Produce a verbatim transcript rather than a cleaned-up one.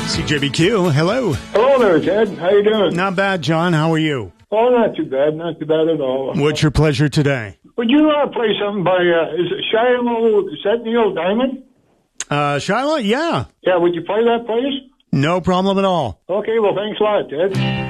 C J B Q, hello. Hello there, Ted. How you doing? Not bad, John. How are you? Oh, not too bad. Not too bad at all. What's your pleasure today? Would you uh, play something by, uh, is it Shiloh, is that Neil Diamond? Uh, Shiloh? Yeah. Yeah, would you play that, please? No problem at all. Okay, well, thanks a lot, Ted.